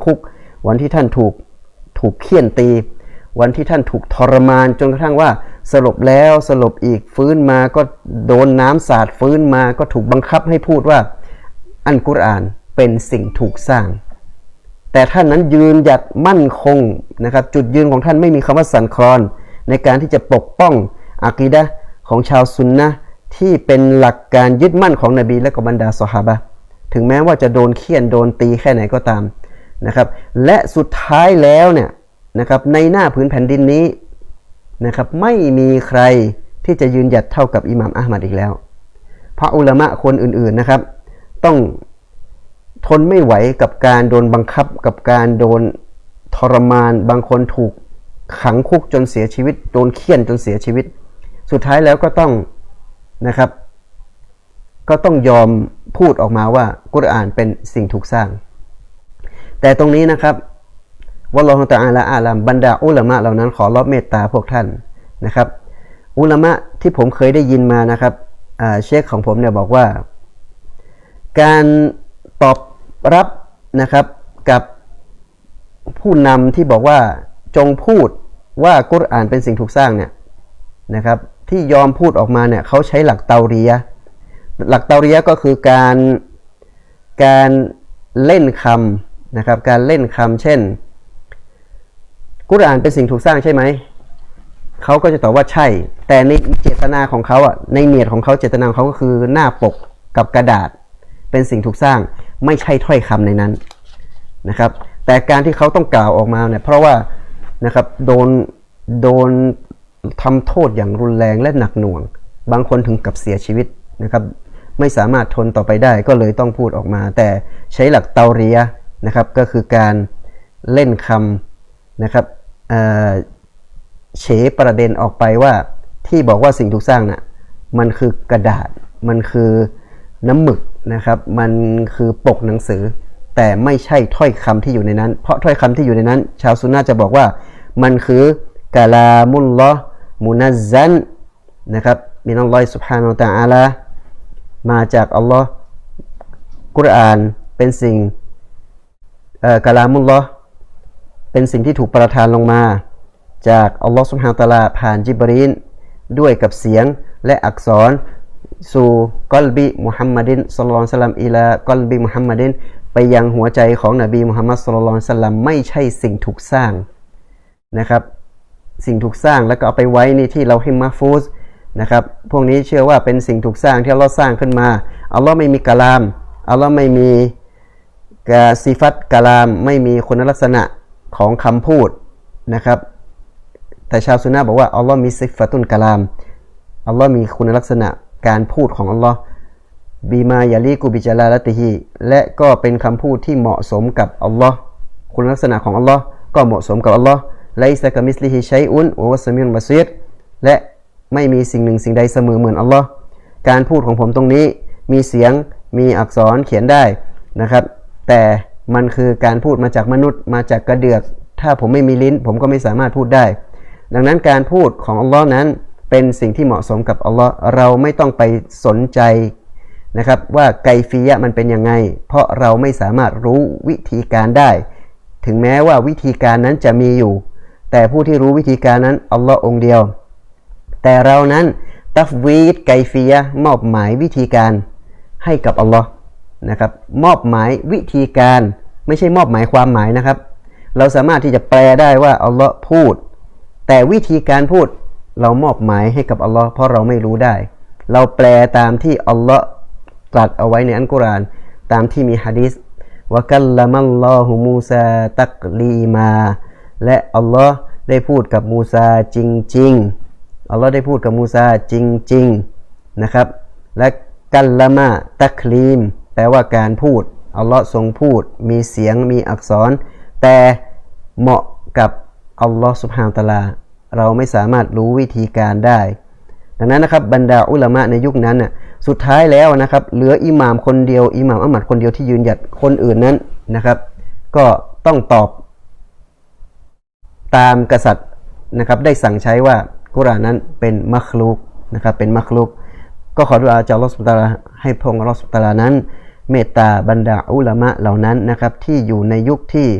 คุกวันที่ท่านถูกเฆี่ยนตีวันที่ท่านถูกทรมานจนกระทั่งว่าสลบแล้วสลบอีกฟื้นมาก็โดนน้ำสาดฟื้นมาก็ถูกบังคับให้พูดว่าอัลกุรอานเป็นสิ่งถูกสร้างแต่ท่านนั้นยืนหยัดมั่นคงนะครับจุดยืนของท่านไม่มีคำว่าสั่นคลอนในการที่จะปกป้องอะกีดะห์ของชาวซุนนะห์ที่เป็นหลักการยึดมั่นของนบีและก็บรรดาซอฮาบะห์ถึงแม้ว่าจะโดนเฆี่ยนโดนตีแค่ไหนก็ตามนะครับและสุดท้ายแล้วเนี่ยนะครับในหน้าพื้นแผ่นดินนี้นะครับไม่มีใครที่จะยืนหยัดเท่ากับอิหม่ามอะห์มัดอีกแล้วเพราะอุลามะคนอื่นๆนะครับต้องทนไม่ไหวกับการโดนบังคับกับการโดนทรมานบางคนถูกขังคุกจนเสียชีวิตโดนเฆี่ยนจนเสียชีวิตสุดท้ายแล้วก็ต้องนะครับก็ต้องยอมพูดออกมาว่ากุรอานเป็นสิ่งถูกสร้างแต่ตรงนี้นะครับวัลลอฮุตะอาลาอาลัมบรรดาอุลามะเหล่านั้นขอรับเมตตาพวกท่านนะครับอุลามะที่ผมเคยได้ยินมานะครับเชคของผมเนี่ยบอกว่าการตอบรับนะครับกับผู้นำที่บอกว่าจงพูดว่ากุรอานเป็นสิ่งถูกสร้างเนี่ยนะครับที่ยอมพูดออกมาเนี่ยเขาใช้หลักเตารียะห์หลักเตารียะห์ก็คือการเล่นคำนะครับการเล่นคำเช่นกุรอานเป็นสิ่งถูกสร้างใช่ไหมเขาก็จะตอบว่าใช่แต่ในเจตนาของเขาในเนียดของเขาเจตนาของเขาก็คือหน้าปกกับกระดาษเป็นสิ่งถูกสร้างไม่ใช่ถ้อยคำในนั้นนะครับแต่การที่เขาต้องกล่าวออกมาเนี่ยเพราะว่านะครับโดนทำโทษอย่างรุนแรงและหนักหน่วงบางคนถึงกับเสียชีวิตนะครับไม่สามารถทนต่อไปได้ก็เลยต้องพูดออกมาแต่ใช้หลักเตารียะห์นะครับก็คือการเล่นคำนะครับเฉประเด็นออกไปว่าที่บอกว่าสิ่งถูกสร้างน่ะมันคือกระดาษมันคือน้ำหมึกนะครับมันคือปกหนังสือแต่ไม่ใช่ถ้อยคำที่อยู่ในนั้นเพราะถ้อยคำที่อยู่ในนั้นชาวซุนนะห์จะบอกว่ามันคือกะลามุลลอฮ์มุนัซซันนะครับมินัลลอฮิซุบฮานะฮูวะตะอาลามาจากอัลลอฮ์กุรอานเป็นสิ่งกะลามุลลอฮ์เป็นสิ่งที่ถูกประทานลงมาจากอัลลอฮ์ซุบฮานะฮูวะตะอาลาผ่านญิบรีลด้วยกับเสียงและอักษรสู่กอลบิมุฮัมมัดินศ็อลลัลลอฮุอะลัยฮิวะซัลลัมอิลากอลบิมุฮัมมัดินไปยังหัวใจของนบีมุฮัมมัดศ็อลลัลลอฮุอะลัยฮิวะซัลลัมไม่ใช่สิ่งถูกสร้างนะครับสิ่งถูกสร้างแล้วก็เอาไปไว้ในที่เราฮิมมะฟูซนะครับพวกนี้เชื่อว่าเป็นสิ่งถูกสร้างที่อัลเลาะห์สร้างขึ้นมาอัลเลาะห์ไม่มีกะลามอัลเลาะห์ไม่มีซิฟัตกะลามไม่มีคุณลักษณะของคำพูดนะครับแต่ชาวซุนนะห์บอกว่าอัลเลาะห์มีซิฟัตุนกะลามอัลเลาะห์มีคุณลักษณะการพูดของอัลเลาะห์บีมายาลีกุบิจลาลติฮิและก็เป็นคำพูดที่เหมาะสมกับอัลเลาะห์คุณลักษณะของอัลเลาะห์ก็เหมาะสมกับอัลเลาะห์ไลซะกะมิสลิฮิชัยอุนวะฮุวัสสะมีอุลบะซีรและไม่มีสิ่งหนึ่งสิ่งใดเสมอเหมือนอัลเลาะห์การพูดของผมตรงนี้มีเสียงมีอักษรเขียนได้นะครับแต่มันคือการพูดมาจากมนุษย์มาจากกระเดือกถ้าผมไม่มีลิ้นผมก็ไม่สามารถพูดได้ดังนั้นการพูดของอัลเลาะห์นั้นเป็นสิ่งที่เหมาะสมกับอัลเลาะห์เราไม่ต้องไปสนใจนะครับว่าไกฟียะห์มันเป็นยังไงเพราะเราไม่สามารถรู้วิธีการได้ถึงแม้ว่าวิธีการนั้นจะมีอยู่แต่ผู้ที่รู้วิธีการนั้นอัลเลาะห์องค์เดียวแต่เรานั้นตัฟวีดไกฟียะห์มอบหมายวิธีการให้กับอัลเลาะห์นะครับมอบหมายวิธีการไม่ใช่มอบหมายความหมายนะครับเราสามารถที่จะแปลได้ว่าอัลเลาะห์พูดแต่วิธีการพูดเรามอบหมายให้กับอัลเลาะห์เพราะเราไม่รู้ได้เราแปลตามที่อัลเลาะห์ตรัสเอาไว้ในอัลกุรอานตามที่มีหะดีษวะกัลลัมัลลอฮุมูซาตักลีมาและอัลเลาะห์ได้พูดกับมูซาจริงๆอัลเลาะห์ได้พูดกับมูซาจริงๆนะครับและกัลละมะตักลีมแปลว่าการพูดอัลเลาะห์ทรงพูดมีเสียงมีอักษรแต่เหมาะกับอัลเลาะห์ซุบฮานะฮูวะตะอาลาเราไม่สามารถรู้วิธีการได้ดังนั้นนะครับบรรดาอุลามะในยุคนั้นน่ะสุดท้ายแล้วนะครับเหลืออิหม่ามคนเดียวอิหม่ามอะห์มัดคนเดียวที่ยืนหยัดคนอื่นนั้นนะครับก็ต้องตอบตามกษัตริย์นะครับได้สั่งใช้ว่ากุรอานนั้นเป็นมัคลุกนะครับเป็นมัคลุกก็ขอดุอาจากอัลเลาะห์ซุบฮานะฮูวะตะอาลาให้พระองค์อัลเลาะห์ซุบฮานะฮูวะตะอาลานั้นเมตตาบรรดาอุลามะเหล่านั้นนะครับที่อยู่ในยุคที่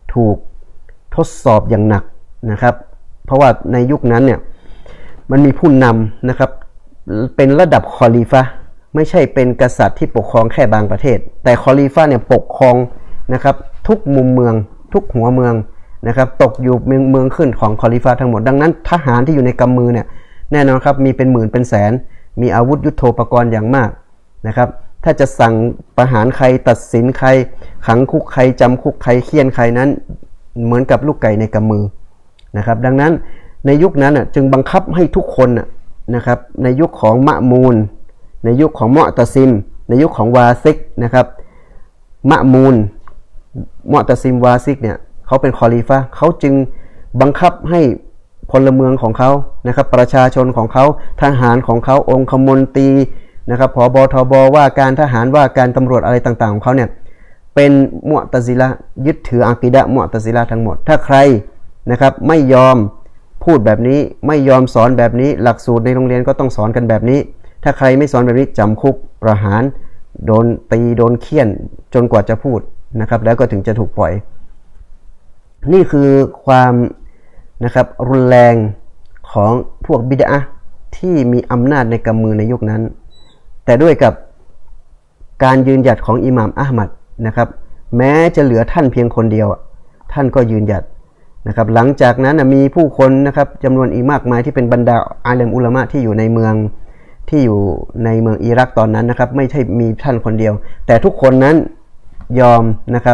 ถูกทดสอบอย่างหนักนะครับเพราะว่าในยุคนั้นเนี่ยมันมีผู้นำนะครับเป็นระดับคอลีฟะห์ไม่ใช่เป็นกษัตริย์ที่ปกครองแค่บางประเทศแต่คอลีฟะห์เนี่ยปกครองนะครับทุกมุมเมืองทุกหัวเมืองนะครับตกอยู่เมืองขึ้นของคอลีฟะห์ทั้งหมดดังนั้นทหารที่อยู่ในกำมือเนี่ยแน่นอนครับมีเป็นหมื่นเป็นแสนมีอาวุธยุทโธปกรณ์อย่างมากนะครับถ้าจะสั่งประหารใครตัดสินใครขังคุกใครจำคุกใครเฆี่ยนใครนั้นเหมือนกับลูกไก่ในกำมือนะครับดังนั้นในยุคนั้นจึงบังคับให้ทุกคนนะครับในยุคของมะมูนในยุคของมุอ์ตะซิมในยุคของวาซิกนะครับมะมูนมุอ์ตะซิมวาซิกเนี่ยเขาเป็นคอลีฟะห์เขาจึงบังคับให้พลเมืองของเขานะครับประชาชนของเขาทหารของเขาองคมนตรีนะครับผบทบว่าการทหารว่าการตำรวจอะไรต่างๆของเขาเนี่ยเป็นมุอ์ตะซิละห์ยึดถืออะกีดะห์มุอ์ตะซิละห์ทั้งหมดถ้าใครนะครับไม่ยอมพูดแบบนี้ไม่ยอมสอนแบบนี้หลักสูตรในโรงเรียนก็ต้องสอนกันแบบนี้ถ้าใครไม่สอนแบบนี้จำคุกประหารโดนตีโดนเฆี่ยนจนกว่าจะพูดนะครับแล้วก็ถึงจะถูกปล่อยนี่คือความนะครับรุนแรงของพวกบิดอะห์ที่มีอำนาจในกำมือในยุคนั้นแต่ด้วยกับการยืนหยัดของอิหม่ามอะห์มัดนะครับแม้จะเหลือท่านเพียงคนเดียวท่านก็ยืนหยัดนะครับหลังจากนั้นมีผู้คนนะครับจำนวนอีกมากมายที่เป็นบรรดาอาลิมอุลามะที่อยู่ในเมืองอิรักตอนนั้นนะครับไม่ใช่มีท่านคนเดียวแต่ทุกคนนั้นยอมนะครับ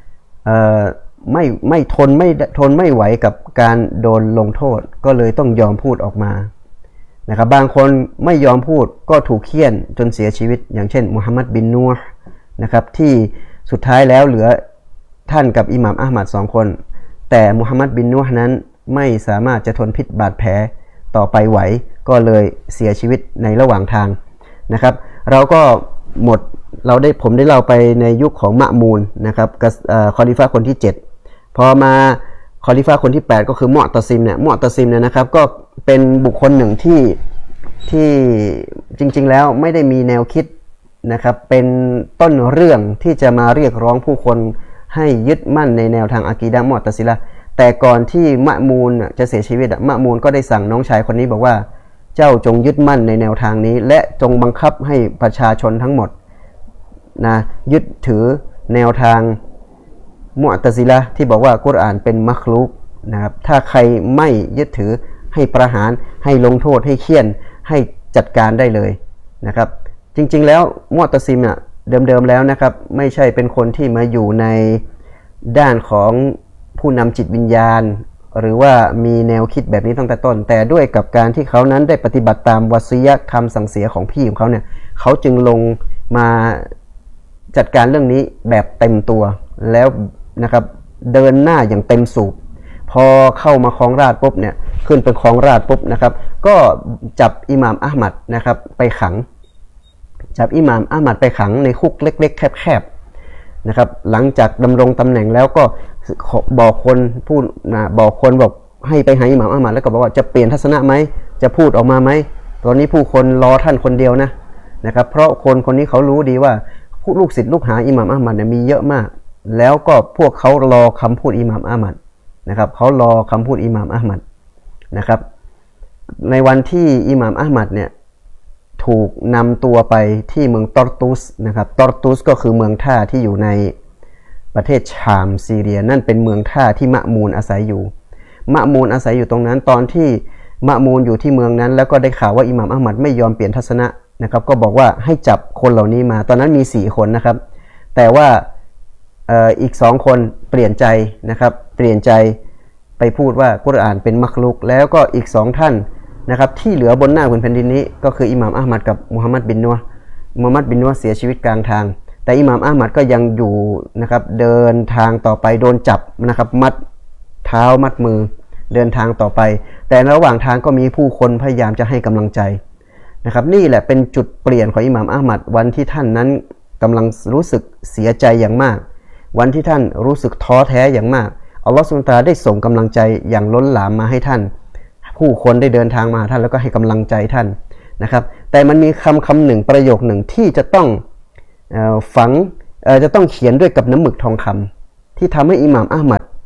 ไม่ทนไม่ไหวกับการโดนลงโทษก็เลยต้องยอมพูดออกมานะครับบางคนไม่ยอมพูดก็ถูกเฆี่ยนจนเสียชีวิตอย่างเช่นมุฮัมมัดบินนูห์นะครับที่สุดท้ายแล้วเหลือท่านกับอิหม่ามอะห์มัด2คนแต่มุฮัมมัดบินนูห์นั้นไม่สามารถจะทนพิษบาดแผลต่อไปไหวก็เลยเสียชีวิตในระหว่างทางนะครับเราก็ผมได้เล่าไปในยุคของมะมูนนะครับคอลิฟะห์คนที่7พอมาคอลิฟะห์คนที่8ก็คือมุอ์ตะซิมเนี่ยนะครับก็เป็นบุคคลหนึ่งที่จริงๆแล้วไม่ได้มีแนวคิดนะครับเป็นต้นเรื่องที่จะมาเรียกร้องผู้คนให้ยึดมั่นในแนวทางอะกีดะห์มุอ์ตะซิละห์แต่ก่อนที่มะมูนจะเสียชีวิตมะมูนก็ได้สั่งน้องชายคนนี้บอกว่าเจ้าจงยึดมั่นในแนวทางนี้และจงบังคับให้ประชาชนทั้งหมดนะยึดถือแนวทางมุอ์ตะซิละห์ที่บอกว่ากุรอานเป็นมักลุกนะครับถ้าใครไม่ยึดถือให้ประหารให้ลงโทษให้เฆี่ยนให้จัดการได้เลยนะครับจริงๆแล้วมุอ์ตะซิมเดิมๆแล้วนะครับไม่ใช่เป็นคนที่มาอยู่ในด้านของผู้นำจิตวิญญาณหรือว่ามีแนวคิดแบบนี้ตั้งแต่ต้นแต่ด้วยกับการที่เขานั้นได้ปฏิบัติตามวะซียะห์คำสั่งเสียของพี่ของเขาเนี่ยเขาจึงลงมาจัดการเรื่องนี้แบบเต็มตัวแล้วนะครับเดินหน้าอย่างเต็มสูบพอเข้ามาครองราชย์ปุ๊บเนี่ยขึ้นเป็นครองราชย์ปุ๊บนะครับก็จับอิหม่ามอะห์มัดนะครับไปขังจับอิหม่ามอะห์มัดไปขังในคุกเล็กๆแคบๆนะครับหลังจากดำรงตำแหน่งแล้วก็บอกคนบอกให้ไปหาอิหม่ามอะห์มัดแล้วก็บอกว่าจะเปลี่ยนทัศนะไหมจะพูดออกมาไหมตอนนี้ผู้คนรอท่านคนเดียวนะครับเพราะคนนี้เขารู้ดีว่าลูกศิษย์ลูกหาอิหม่ามอะห์มัดเนี่ยมีเยอะมากแล้วก็พวกเขารอคำพูดอิหม่ามอะห์มัดนะครับเขารอคำพูดอิหม่ามอะห์มัดนะครับในวันที่อิหม่ามอะห์มัดเนี่ยถูกนำตัวไปที่เมืองตอร์ตุสนะครับตอร์ตุสก็คือเมืองท่าที่อยู่ในประเทศชามซีเรียนั่นเป็นเมืองท่าที่มะมูนอาศัยอยู่ตรงนั้นตอนที่มะมูนอยู่ที่เมืองนั้นแล้วก็ได้ข่าวว่าอิหม่ามอะห์มัดไม่ยอมเปลี่ยนทัศนะนะครับก็บอกว่าให้จับคนเหล่านี้มาตอนนั้นมี4คนนะครับแต่ว่าอีก2คนเปลี่ยนใจนะครับเปลี่ยนใจไปพูดว่ากุรอานเป็นมักลุกแล้วก็อีก2ท่านนะครับที่เหลือบนหน้าแผ่นดินนี้ก็คืออิหม่ามอะห์มัดกับมุฮัมมัดบินนัวเสียชีวิตกลางทางแต่อิหม่ามอะห์มัดก็ยังอยู่นะครับเดินทางต่อไปโดนจับนะครับมัดเท้ามัดมือเดินทางต่อไปแต่ระหว่างทางก็มีผู้คนพยายามจะให้กำลังใจนะครับนี่แหละเป็นจุดเปลี่ยนของอิหม่ามอะห์มัดวันที่ท่านนั้นกำลังรู้สึกเสียใจอย่างมากวันที่ท่านรู้สึกท้อแท้อย่างมากอัลลอฮฺซุบฮานะฮูวะตะอาลาได้ส่งกำลังใจอย่างล้นหลามมาให้ท่านผู้คนได้เดินทางมาท่านแล้วก็ให้กำลังใจท่านนะครับแต่มันมีคำหนึ่งประโยคหนึ่งที่จะต้องจะต้องเขียนด้วยกับน้ำหมึกทองคำที่ทำให้อิหม่ามอะห์มัด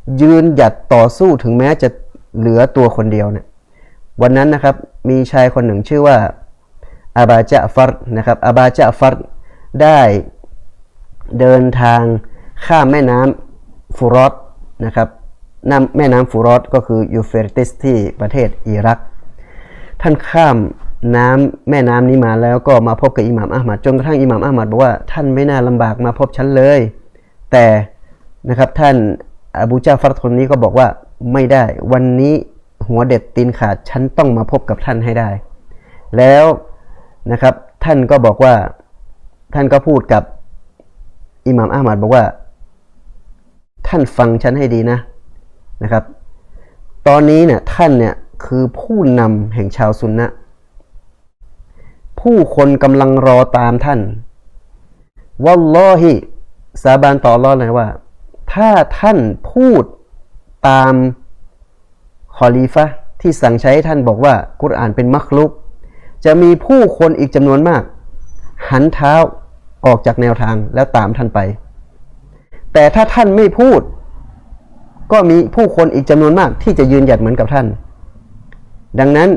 ยืนหยัดต่อสู้ถึงแม้จะเหลือตัวคนเดียวเนี่ยวันนั้นนะครับมีชายคนหนึ่งชื่อว่าอาบาจาฟัรนะครับอาบาจาฟัรได้เดินทางข้ามแม่น้ำฟูรอตนะครับแม่น้ำฟูรอตก็คือยูเฟรติสที่ประเทศอิรักท่านข้ามแม่น้ำนี้มาแล้วก็มาพบกับอิหม่ามอะห์มัดจนกระทั่งอิหม่ามอะห์มัดบอกว่าท่านไม่น่าลำบากมาพบฉันเลยแต่นะครับท่านอบูจาฟัรคนนี้ก็บอกว่าไม่ได้วันนี้หัวเด็ดตีนขาดฉันต้องมาพบกับท่านให้ได้แล้วนะครับท่านก็บอกว่าท่านก็พูดกับอิหม่ามอะห์มัดบอกว่าท่านฟังฉันให้ดีนะครับตอนนี้เนี่ยท่านเนี่ยคือผู้นำแห่งชาวซุนนะห์ผู้คนกำลังรอตามท่านวัลลอฮิสาบานต่ออัลเลาะห์เลยว่าถ้าท่านพูดตามคอลีฟะห์ที่สั่งใช้ท่านบอกว่ากุรอานเป็นมักลุกจะมีผู้คนอีกจำนวนมากหันเท้าออกจากแนวทางแล้วตามท่านไปแต่ถ้าท่านไม่พูดก็มีผู้คนอีกจำนวนมากที่จะยืนหยัดเหมือนกับท่านดังนั้น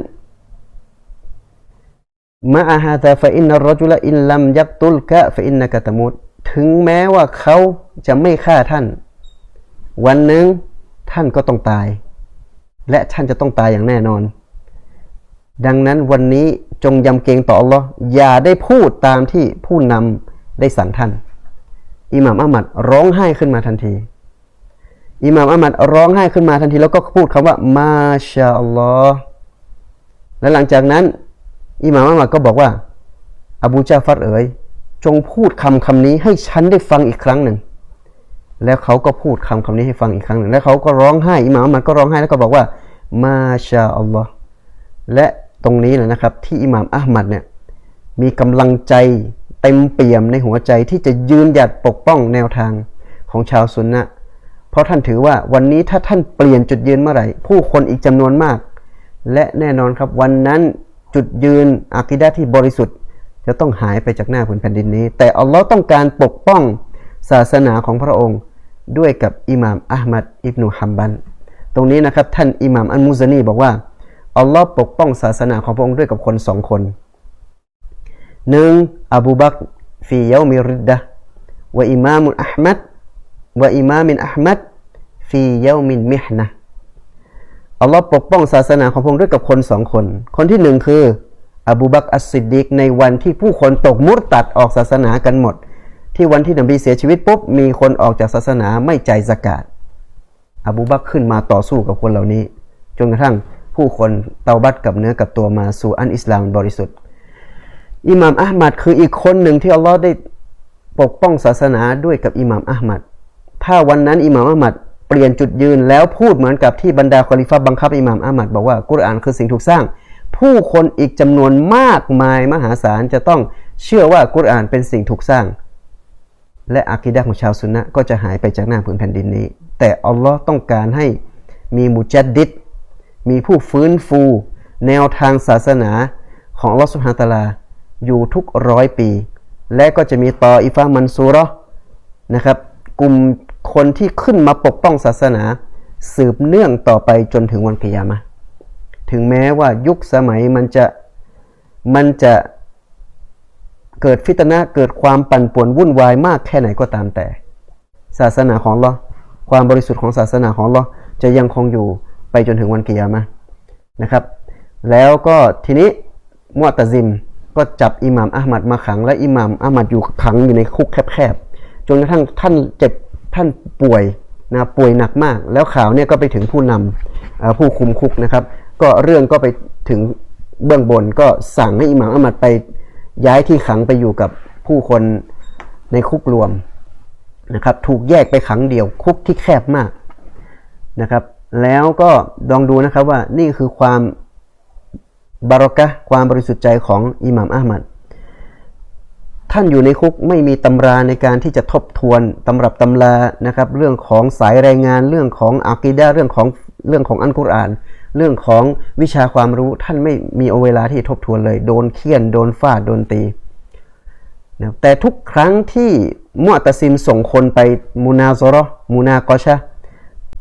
มะอาฮาตาฟะอินนัรรจุลอินลัมยักตุลกะฟะอินนะกะตะมุตถึงแม้ว่าเขาจะไม่ฆ่าท่านวันหนึ่งท่านก็ต้องตายและท่านจะต้องตายอย่างแน่นอนดังนั้นวันนี้จงยำเกรงต่ออัลลอฮ์อย่าได้พูดตามที่ผู้นำได้สั่งท่านอิหม่ามอะห์มัดร้องไห้ขึ้นมาทันทีอิหม่ามอะห์มัดร้องไห้ขึ้นมาทันทีแล้วก็พูดคำว่ามาชาอัลลอฮ์และหลังจากนั้นอิหม่ามอะห์มัดก็บอกว่าอบูจาฟัรจงพูดคำนี้ให้ฉันได้ฟังอีกครั้งหนึ่งแล้วเขาก็พูดคำนี้ให้ฟังอีกครั้งหนึ่งแล้วเขาก็ร้องไห้อิหม่ามอะห์มัดก็ร้องไห้แล้วก็บอกว่ามาชาอัลลอฮ์และตรงนี้แหละนะครับที่อิหม่ามอะห์มัดเนี่ยมีกำลังใจเต็มเปี่ยมในหัวใจที่จะยืนหยัดปกป้องแนวทางของชาวซุนนะห์เพราะท่านถือว่าวันนี้ถ้าท่านเปลี่ยนจุดยืนเมื่อไหร่ผู้คนอีกจำนวนมากและแน่นอนครับวันนั้นจุดยืนอะกีดะห์ที่บริสุทธิ์จะต้องหายไปจากหน้าผืนแผ่นดินนี้แต่อัลลอฮ์ต้องการปกป้องศาสนาของพระองค์ด้วยกับอิหม่ามอะห์มัดอิบนุฮัมบัลตรงนี้นะครับท่านอิหม่ามอัลมุซานีบอกว่าอัลลอฮ์ปกป้องศาสนาของพระองค์ด้วยกับคนสองคนหนึ่งอบูบักรฟียอมิริดดะห์วะอิมามุอะห์มัดวะอิมามินอะห์มัดฟียอมินมิฮนะห์อัลลอฮ์ปกป้องศาสนาของพระองค์ด้วยกับคนสองคนคนที่หนึ่งคืออบูบักรอัสซิดดีกในวันที่ผู้คนตกมุรตัดออกศาสนากันหมดที่วันที่นบีเสียชีวิตปุ๊บมีคนออกจากศาสนาไม่จ่ายซะกาตอบูบักรขึ้นมาต่อสู้กับคนเหล่านี้จนกระทั่งผู้คนเตาบัตกับเนื้อกับตัวมาสู่อันอิสลามบริสุทธิ์อิหม่ามอะห์มัดคืออีกคนหนึ่งที่อัลลอฮ์ได้ปกป้องศาสนาด้วยกับอิหม่ามอะห์มัดถ้าวันนั้นอิหม่ามอะห์มัดเปลี่ยนจุดยืนแล้วพูดเหมือนกับที่บรรดาคอลิฟะห์บังคับอิหม่ามอะห์มัดบอกว่ากุรอานคือสิ่งถูกสร้างผู้คนอีกจำนวนมากมายมหาศาลจะต้องเชื่อว่ากุรอานเป็นสิ่งถูกสร้างและอะกีดะห์ของชาวซุนนะห์ก็จะหายไปจากหน้าผืนแผ่นดินนี้แต่อัลลอฮ์ต้องการให้มีมุจัดดิดมีผู้ฟื้นฟูแนวทางศาสนาของอัลลอฮ์ซุบฮานะฮูวะตะอาลาอยู่ทุก100 ปีและก็จะมีตออิฟะห์มันซูเราะห์นะครับกลุ่มคนที่ขึ้นมาปกป้องศาสนาสืบเนื่องต่อไปจนถึงวันกิยามะห์ถึงแม้ว่ายุคสมัยมันจะเกิดฟิตนะห์เกิดความปั่นป่วนวุ่นวายมากแค่ไหนก็ตามแต่ศาสนาของอัลเลาะห์ความบริสุทธิ์ของศาสนาของอัลเลาะห์จะยังคงอยู่ไปจนถึงวันกิยามะห์นะครับแล้วก็ทีนี้มุอ์ตะซิมก็จับอิหม่ามอะห์มัดมาขังและอิหม่ามอะห์มัดอยู่ขังอยู่ในคุกแคบๆจนกระทั่งท่านเจ็บท่านป่วยหนักมากแล้วข่าวเนี่ยก็ไปถึงผู้นำผู้คุมคุกนะครับก็เรื่องก็ไปถึงเบื้องบนก็สั่งให้อิหม่ามอะห์มัดไปย้ายที่ขังไปอยู่กับผู้คนในคุกรวมนะครับถูกแยกไปขังเดี่ยวคุกที่แคบมากนะครับแล้วก็ลองดูนะครับว่านี่คือความบารอกะห์ความบริสุทธิ์ใจของอิหม่ามอะห์มัดท่านอยู่ในคุกไม่มีตำราในการที่จะทบทวนตำรับตำรานะครับเรื่องของสายรายงานเรื่องของอะกีดะห์เรื่องของอัลกุรอานเรื่องของวิชาความรู้ท่านไม่มีเวลาที่ทบทวนเลยโดนเฆี่ยนโดนฟาดโดนตีนะแต่ทุกครั้งที่มุอ์ตะซิมส่งคนไปมุนาซะเราะห์มุนากอชะห์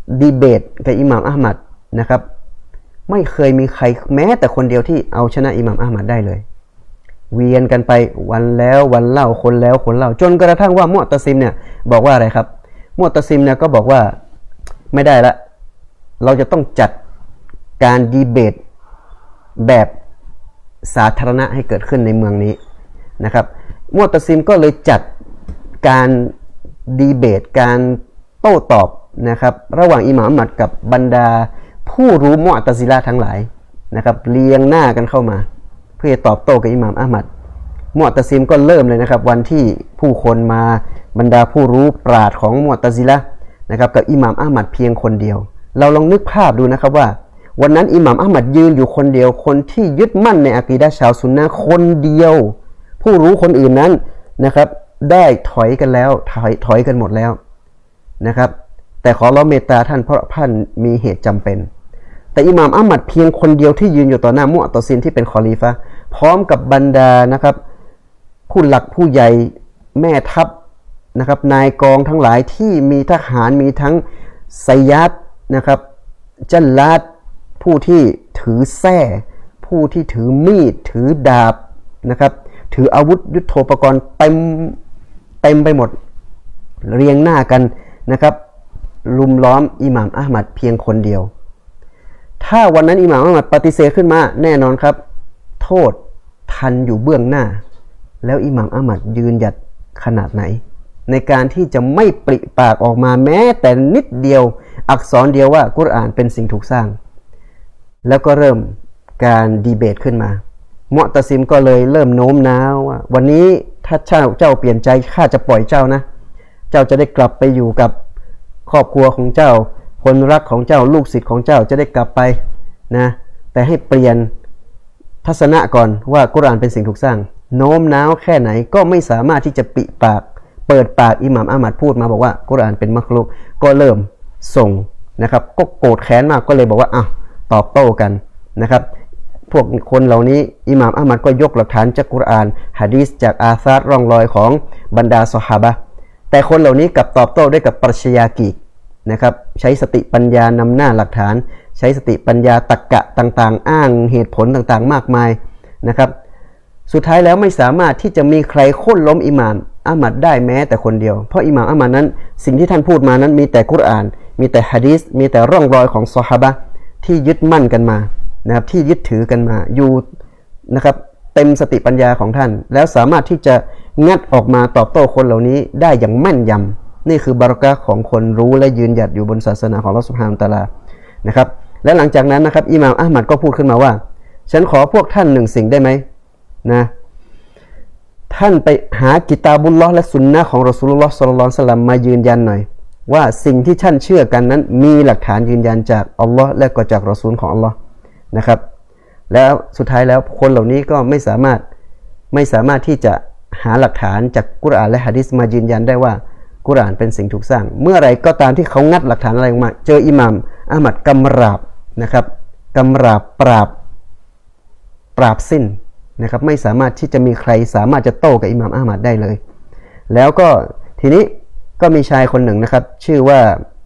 ดีเบตกับอิหม่ามอะห์มัดนะครับไม่เคยมีใครแม้แต่คนเดียวที่เอาชนะอิหม่ามอะห์มัดได้เลยเวียนกันไปวันแล้ววันเล่าคนแล้วคนเล่าจนกระทั่งว่ามุอ์ตะซิมเนี่ยบอกว่าอะไรครับมุอ์ตะซิมเนี่ยก็บอกว่าไม่ได้ละเราจะต้องจัดการดีเบตแบบสาธารณะให้เกิดขึ้นในเมืองนี้นะครับมุอ์ตะซิมก็เลยจัดการดีเบตการโต้ตอบนะครับระหว่างอิหม่ามอะห์มัดกับบรรดาผู้รู้มุอ์ตะซิละห์ทั้งหลายนะครับเรียงหน้ากันเข้ามาเพื่อตอบโต้กับอิหม่ามอะห์มัดมุอ์ตะซิมก็เริ่มเลยนะครับวันที่ผู้คนมาบรรดาผู้รู้ปราชญ์ของมุอ์ตะซิละห์นะครับกับอิหม่ามอะห์มัดเพียงคนเดียวเราลองนึกภาพดูนะครับว่าวันนั้นอิหม่ามอะห์มัดยืนอยู่คนเดียวคนที่ยึดมั่นในอะกีดะห์ชาวซุนนะห์คนเดียวผู้รู้คนอื่นนั้นนะครับได้ถอยกันแล้วถอยกันหมดแล้วนะครับแต่ขอเราเมตตาท่านเพราะท่านมีเหตุจำเป็นแต่อิหม่ามอะห์มัดเพียงคนเดียวที่ยืนอยู่ต่อหน้ามุอ์ตะซิมที่เป็นคอลีฟะห์พร้อมกับบรรดานะครับผู้หลักผู้ใหญ่แม่ทัพนะครับนายกองทั้งหลายที่มีทหารมีทั้งไซยัดนะครับจัลลาดผู้ที่ถือแส้ผู้ที่ถือมีดถือดาบนะครับถืออาวุธยุทโธปกรณ์เต็มไปหมดเรียงหน้ากันนะครับลุมล้อมอิหม่ามอะห์มัดเพียงคนเดียวถ้าวันนั้นอิหม่ามอะห์มัดปฏิเสธขึ้นมาแน่นอนครับโทษทันอยู่เบื้องหน้าแล้วอิหม่ามอะห์มัดยืนหยัดขนาดไหนในการที่จะไม่ปริปากออกมาแม้แต่นิดเดียวอักษรเดียวว่ากุรอานเป็นสิ่งถูกสร้างแล้วก็เริ่มการดีเบตขึ้นมามุอ์ตะซิมก็เลยเริ่มโน้มน้าวว่าวันนี้ถ้าเจ้าเปลี่ยนใจข้าจะปล่อยเจ้านะเจ้าจะได้กลับไปอยู่กับครอบครัวของเจ้าคนรักของเจ้าลูกศิษย์ของเจ้าจะได้กลับไปนะแต่ให้เปลี่ยนทัศนะก่อนว่ากุรอานเป็นสิ่งถูกสร้างโน้มน้าวแค่ไหนก็ไม่สามารถที่จะปิปากเปิดปากอิหม่ามอะห์มัดพูดมาบอกว่ากุรอานเป็นมักลุกก็เริ่มส่งนะครับก็โกรธแค้นมากก็เลยบอกว่าตอบโต้กันนะครับพวกคนเหล่านี้อิหม่ามอะห์มัดก็ยกหลักฐานจากกุรอานหะดีษจากอาซารร่องรอยของบรรดาซอฮาบะห์แต่คนเหล่านี้กลับตอบโต้ด้วยกับปรัชญากีกนะครับใช้สติปัญญานำหน้าหลักฐานใช้สติปัญญาตรรกะต่างๆอ้างเหตุผลต่างๆมากมายนะครับสุดท้ายแล้วไม่สามารถที่จะมีใครโค่นล้มอิหม่ามอะห์มัดได้แม้แต่คนเดียวเพราะอิหม่ามอะห์มัดนั้นสิ่งที่ท่านพูดมานั้นมีแต่กุรอานมีแต่หะดีษมีแต่ร่องรอยของซอฮาบะห์ที่ยึดมั่นกันมานะครับที่ยึดถือกันมาอยู่นะครับเต็มสติปัญญาของท่านแล้วสามารถที่จะงัดออกมาตอบโต้คนเหล่านี้ได้อย่างแม่นยำนี่คือบารอกะห์ของคนรู้และยืนหยัดอยู่บนศาสนาของอัลเลาะห์ซุบฮานะฮูวะตะอาลานะครับและหลังจากนั้นนะครับอิหม่ามอะห์มัดก็พูดขึ้นมาว่าฉันขอพวกท่านหนึ่งสิ่งได้ไหมนะท่านไปหากิตาบุลลอฮ์และสุนนะของรอซูลุลลอฮ์ศ็อลลัลลอฮุอะลัยฮิวะซัลลัมมายืนยันหน่อยว่าสิ่งที่ท่านเชื่อกันนั้นมีหลักฐานยืนยันจากอัลลอฮ์และก็จากรอซูลของอัลลอฮ์นะครับแล้วสุดท้ายแล้วคนเหล่านี้ก็ไม่สามารถที่จะหาหลักฐานจากกุรอานและหะดีษมายืนยันได้ว่ากุรอานเป็นสิ่งถูกสร้างเมื่อไรก็ตามที่เขางัดหลักฐานอะไรออกมาเจออิหม่ามอะห์มัดกำราบนะครับกำราบปราบสิ้นนะครับไม่สามารถที่จะมีใครสามารถจะโต้กับอิหม่ามอะห์มัดได้เลยแล้วก็ทีนี้ก็มีชายคนหนึ่งนะครับชื่อว่า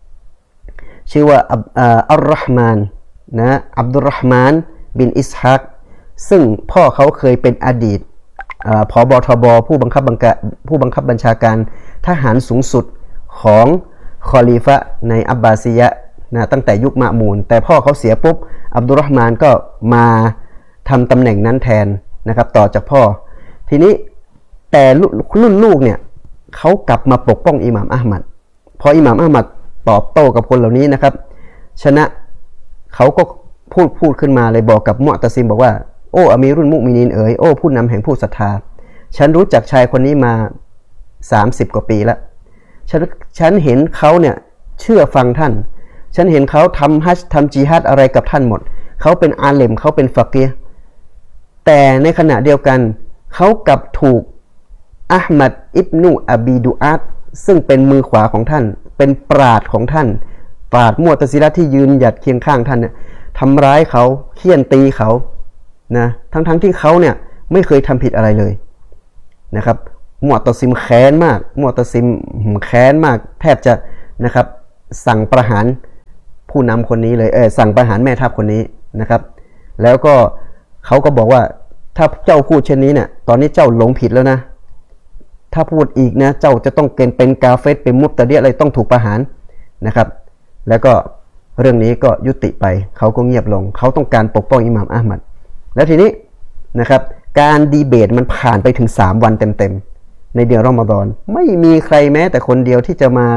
อัลเราะห์มานนะอับดุลเราะห์มานบินอิสฮากซึ่งพ่อเขาเคยเป็นอดีตผบทบผู้บังคับบัญชาการทหารสูงสุดของคอลีฟะห์ในอับบาซียะห์นะตั้งแต่ยุคมะมูนแต่พ่อเขาเสียปุ๊บอับดุลเราะห์มานก็มาทำตำแหน่งนั้นแทนนะครับต่อจากพ่อทีนี้แต่รุ่นลูกเนี่ยเขากลับมาปกป้องอิหม่ามอะห์มัดพออิหม่ามอะห์มัดตอบโต้กับคนเหล่านี้นะครับชนะเขาก็พูดขึ้นมาเลยบอกกับมุอ์ตะซิมบอกว่าโอ้อามีรุลมุมินีนเอ๋ยโอ้ผู้นำแห่งผู้ศรัทธาฉันรู้จักชายคนนี้มา30 กว่าปีแล้วฉันเห็นเขาเนี่ยเชื่อฟังท่านฉันเห็นเขาทำฮัจญ์ทำจิฮาดอะไรกับท่านหมดเขาเป็นอาเลมเขาเป็นฟักีฮ์แต่ในขณะเดียวกันเขากลับถูกอะห์มัดอิบนุอบีดูอาตซึ่งเป็นมือขวาของท่านเป็นปราชญ์ของท่านปราชญ์มุอ์ตะซิละห์ที่ยืนหยัดเคียงข้างท่านเนี่ยทำร้ายเขาเฆี่ยนตีเขานะทั้งที่เขาเนี่ยไม่เคยทำผิดอะไรเลยนะครับมุอ์ตะซิมแค้นมากมุอ์ตะซิมแค้นมากแทบจะนะครับสั่งประหารผู้นำคนนี้เลยสั่งประหารแม่ทัพคนนี้นะครับแล้วก็เขาก็บอกว่าถ้าเจ้าพูดเช่นนี้เนี่ยตอนนี้เจ้าหลงผิดแล้วนะถ้าพูดอีกนะเจ้าจะต้องเป็นกาเฟรเป็นมุตตะดีอะไรต้องถูกประหารนะครับแล้วก็เรื่องนี้ก็ยุติไปเขาก็เงียบลงเขาต้องการปกป้องอิหม่ามอะห์มัดแล้วทีนี้นะครับการดีเบตมันผ่านไปถึง3วันเต็มๆในเดือนรอมฎอนไม่มีใครแม้แต่คนเดียวที่จะมา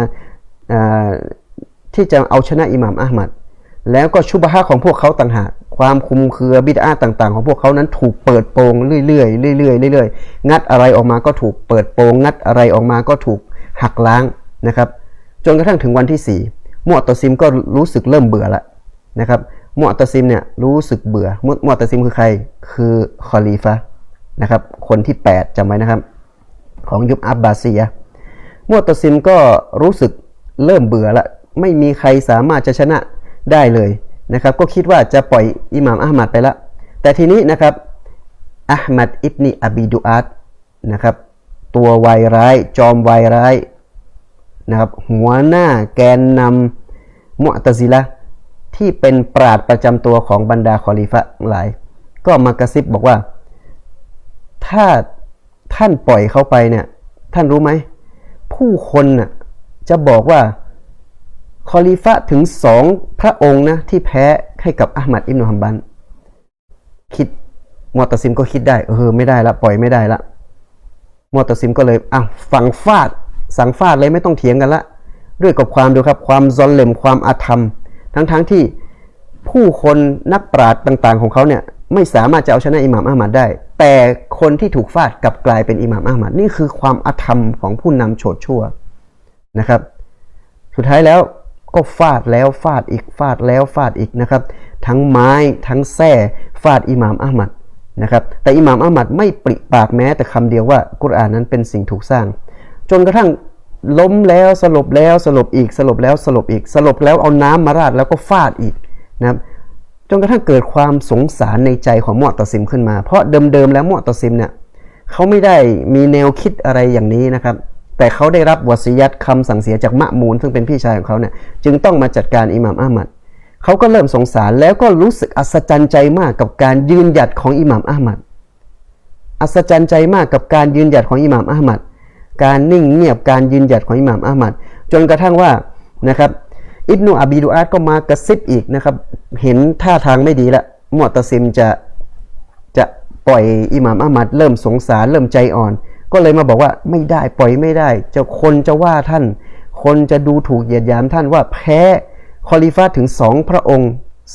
ที่จะเอาชนะอิหม่ามอะห์มัดแล้วก็ชุบฮะของพวกเขาต่างหากความคุมเครือบิดอะห์ต่างๆของพวกเขานั้นถูกเปิดโปงเรื่อยๆเรื่อยๆเรื่อยๆงัดอะไรออกมาก็ถูกเปิดโปงงัดอะไรออกมาก็ถูกหักล้างนะครับจนกระทั่งถึงวันที่4มุอ์ตะซิมก็รู้สึกเริ่มเบื่อแล้วนะครับมุอ์ตะซิมเนี่ยรู้สึกเบื่อมุอ์ตะซิมคือใครคือคอลีฟะห์นะครับคนที่8จำไว้นะครับของยุคอับบาซียะห์มุอ์ตะซิมก็รู้สึกเริ่มเบื่อละไม่มีใครสามารถจะชนะได้เลยนะครับก็คิดว่าจะปล่อยอิหม่ามอะห์มัดไปละแต่ทีนี้นะครับอะห์มัดอิบนีอบีดูอาตนะครับตัววายร้ายจอมวายร้ายนะครับหัวหน้าแกนนำมุอ์ตะซิละห์ที่เป็นปราชญ์ประจำตัวของบรรดาคอลิฟะห์หลายก็มากระซิบบอกว่าถ้าท่านปล่อยเขาไปเนี่ยท่านรู้ไหมผู้คนน่ะจะบอกว่าคอลิฟะห์ถึง2พระองค์นะที่แพ้ให้กับอะห์มัดอิบนุฮัมบัลคิดมุอ์ตะซิมก็คิดได้ไม่ได้ละปล่อยไม่ได้ละมุอ์ตะซิมก็เลยสั่งฟาดเลยไม่ต้องเถียงกันละด้วยกับความดูครับความซอลเลมความอาธรรมทั้งที่ผู้คนนักปราชญ์ต่างๆของเขาเนี่ยไม่สามารถจะเอาชนะอิหม่ามอะห์มัดได้แต่คนที่ถูกฟาดกลับกลายเป็นอิหม่ามอะห์มัดนี่คือความอาธรรมของผู้นำโฉดชั่วนะครับสุดท้ายแล้วก็ฟาดแล้วฟาดอีกฟาดแล้วฟาดอีกนะครับทั้งไม้ทั้งแส้ฟาดอิหม่ามอะห์มัดนะครับแต่อิหม่ามอะห์มัดไม่ปริปากแม้แต่คำเดียวว่ากุรอานนั้นเป็นสิ่งถูกสร้างจนกระทั่งล้มแล้วสลบแล้วสลบอีกสลบแล้วสลบอีกสลบแล้วเอาน้ำมาราดแล้วก็ฟาดอีกนะครับจนกระทั่งเกิดความสงสารในใจของมุอ์ตะซิมขึ้นมาเพราะเดิมแล้วมุอ์ตะซิมเนี่ยเขาไม่ได้มีแนวคิดอะไรอย่างนี้นะครับแต่เขาได้รับวะซียัตคำสั่งเสียจากมะมูนซึ่งเป็นพี่ชายของเขาเนี่ยจึงต้องมาจัดการอิหม่ามอะห์มัดเขาก็เริ่มสงสารแล้วก็รู้สึกอัศจรรย์ใจมากกับการยืนหยัดของอิหม่ามอะห์มัดอัศจรรย์ใจมากกับการยืนหยัดของอิหม่ามอะห์มัดการนิ่งเงียบการยืนหยัดของอิหม่ามอะห์มัดจนกระทั่งว่านะครับอิบนุอบีดูอาตก็มากระซิบอีกนะครับเห็นท่าทางไม่ดีละมุอ์ตะซิมจะปล่อยอิหม่ามอะห์มัดเริ่มสงสารเริ่มใจอ่อนก็เลยมาบอกว่าไม่ได้ปล่อยไม่ได้คนจะว่าท่านคนจะดูถูกเหยียดหยามท่านว่าแพ้คอลิฟะห์ถึง2พระองค์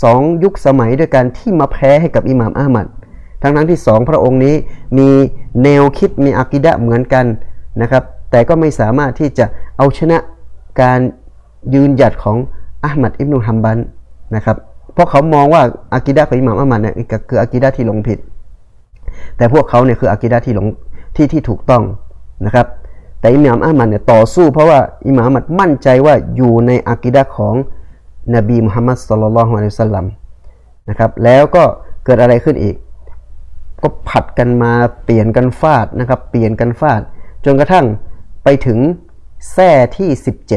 2ยุคสมัยด้วยกันที่มาแพ้ให้กับอิหม่ามอะห์มัดทั้งที่2พระองค์นี้มีแนวคิดมีอะกีดะห์เหมือนกันนะครับแต่ก็ไม่สามารถที่จะเอาชนะการยืนหยัดของอะห์มัดอิบนุฮัมบัลนะครับเพราะเขามองว่าอะกีดะห์ของอิหม่ามอะห์มัดเนี่ยคืออะกีดะห์ที่หลงผิดแต่พวกเขาเนี่ยคืออะกีดะห์ที่หลงที่ถูกต้องนะครับแต่อิหม่ามอะห์มัดเนี่ยต่อสู้เพราะว่าอิหม่ามอะห์มัดมั่นใจว่าอยู่ในอะกีดะห์ของนบีมุฮัมมัดศ็อลลัลลอฮุอะลัยฮิวะซัลลัมนะครับแล้วก็เกิดอะไรขึ้นอีกก็ผัดกันมาเปลี่ยนกันฟาดนะครับเปลี่ยนกันฟาดจนกระทั่งไปถึงแส้ที่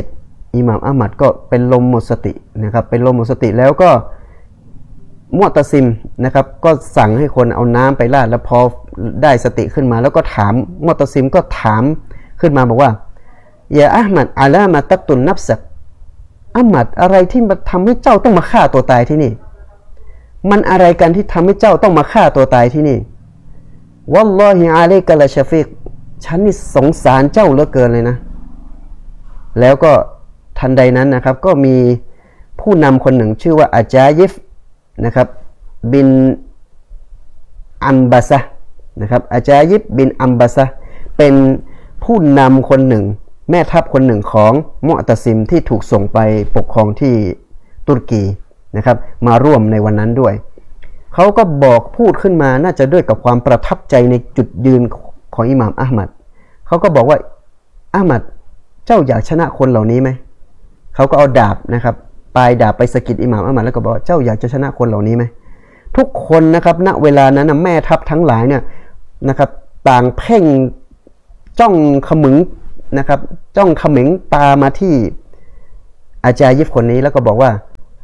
17อิหม่ามอะห์มัดก็เป็นลมหมดสตินะครับเป็นลมหมดสติแล้วก็มุอ์ตะซิมนะครับก็สั่งให้คนเอาน้ำไปราดแล้วพอได้สติขึ้นมาแล้วก็ถามมุอ์ตะซิมก็ถามขึ้นมาบอกว่ายาอะห์มัดอะลามาตักตุนนัฟซักอะห์มัดอะไรที่มาทำให้เจ้าต้องมาฆ่าตัวตายที่นี่มันอะไรกันที่ทำให้เจ้าต้องมาฆ่าตัวตายที่นี่วัลลอฮิอะลัยกะละชะฟีกฉันนี่สงสารเจ้าเหลือเกินเลยนะแล้วก็ทันใดนั้นนะครับก็มีผู้นำคนหนึ่งชื่อว่าอาจายิฟนะครับบินอัมบาซะนะครับอาจายิบบินอัมบาซะเป็นผู้นำคนหนึ่งแม่ทัพคนหนึ่งของมุอ์ตะซิมที่ถูกส่งไปปกครองที่ตุรกีนะครับมาร่วมในวันนั้นด้วยเขาก็บอกพูดขึ้นมาน่าจะด้วยกับความประทับใจในจุดยืนของอิหม่ามอะห์มัดเขาก็บอกว่าอะห์มัดเจ้าอยากชนะคนเหล่านี้ไหมเขาก็เอาดาบนะครับปลายดาบไปสะกิดอิหม่ามอะห์มัดแล้วก็บอกเจ้าอยากจะชนะคนเหล่านี้ไหมทุกคนนะครับณเวลานั้นแม่ทัพทั้งหลายเนี่ยนะครับต่างเพ่งจ้องขมึงนะครับจ้องเขม็งตามาที่อาจารย์ยิฟคนนี้แล้วก็บอกว่า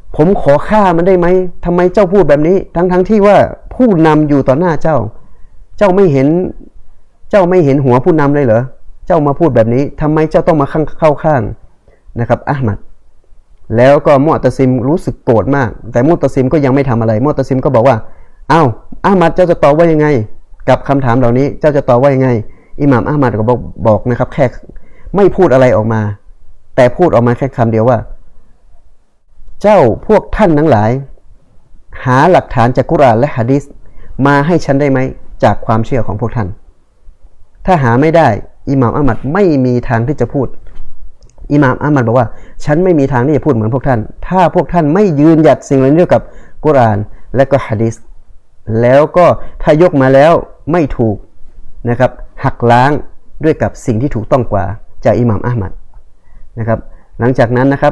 ผมขอฆ่ามันได้ไหมทำไมเจ้าพูดแบบนี้ทั้งที่ว่าผู้นำอยู่ต่อหน้าเจ้าไม่เห็นหัวผู้นำเลยเหรอเจ้ามาพูดแบบนี้ทำไมเจ้าต้องมาเข้าข้างนะครับอะห์มัดแล้วก็มุอ์ตะซิมรู้สึกโกรธมากแต่มุอ์ตะซิมก็ยังไม่ทำอะไรมุอ์ตะซิมก็บอกว่าอ้าวอะห์มัดเจ้าจะตอบว่ายังไงกับคำถามเหล่านี้เจ้าจะตอบว่ายังไงอิหม่ามอะห์มัดก็บอกนะครับแค่ไม่พูดอะไรออกมาแต่พูดออกมาแค่คำเดียวว่าเจ้าพวกท่านทั้งหลายหาหลักฐานจากกุรอานและหะดีษมาให้ฉันได้ไหมจากความเชื่อของพวกท่านถ้าหาไม่ได้อิหม่ามอะห์มัดไม่มีทางที่จะพูดอิหม่ามอะห์มัดบอกว่าฉันไม่มีทางที่จะพูดเหมือนพวกท่านถ้าพวกท่านไม่ยืนหยัดสิ่งเหล่านี้เกี่ยวกับกุรอานและก็หะดีษแล้วก็ถ้ายกมาแล้วไม่ถูกนะครับหักล้างด้วยกับสิ่งที่ถูกต้องกว่าจากอิหม่ามอะห์มัดนะครับหลังจากนั้นนะครับ